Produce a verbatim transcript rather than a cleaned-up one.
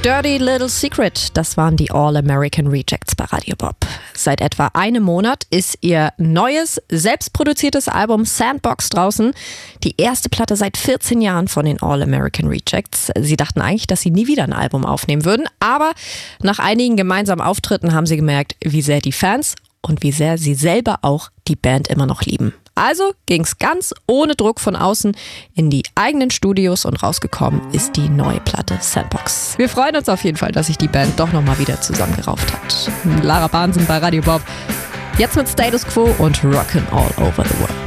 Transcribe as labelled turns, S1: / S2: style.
S1: Dirty Little Secret, das waren die All-American Rejects bei Radio Bob. Seit etwa einem Monat ist ihr neues, selbstproduziertes Album Sandbox draußen. Die erste Platte seit vierzehn Jahren von den All-American Rejects. Sie dachten eigentlich, dass sie nie wieder ein Album aufnehmen würden, aber nach einigen gemeinsamen Auftritten haben sie gemerkt, wie sehr die Fans und wie sehr sie selber auch die Band immer noch lieben. Also ging's ganz ohne Druck von außen in die eigenen Studios und rausgekommen ist die neue Platte Sandbox. Wir freuen uns auf jeden Fall, dass sich die Band doch nochmal wieder zusammengerauft hat. Lara Bahnsen bei Radio Bob. Jetzt mit Status Quo und Rockin' All Over the World.